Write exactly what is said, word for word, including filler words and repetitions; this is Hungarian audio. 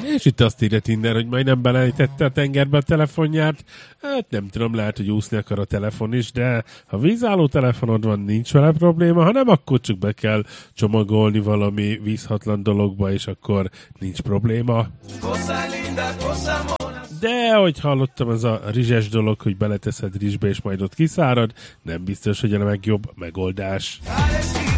És itt azt írja Tinder, hogy majdnem belejtette a tengerbe a telefonját. Hát nem tudom, lehet, hogy úszni akar a telefon is, de ha vízálló telefonod van, nincs vele probléma, ha nem, akkor csak be kell csomagolni valami vízhatlan dologba, és akkor nincs probléma. De, ahogy hallottam, ez a rizses dolog, hogy beleteszed rizsbe, és majd ott kiszárad, nem biztos, hogy a legjobb megoldás.